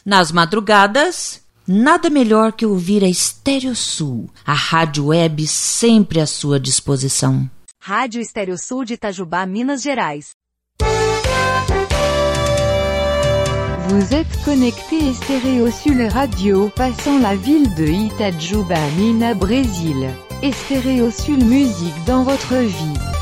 Nas madrugadas, nada melhor que ouvir a Estéreo Sul, a rádio web sempre à sua disposição. Rádio Estéreo Sul de Itajubá, Minas Gerais. Vous êtes connecté Estéreo Sul Radio, passant la ville de Itajubá, Minas, Brésil. Estéreo Sul musique dans votre vie.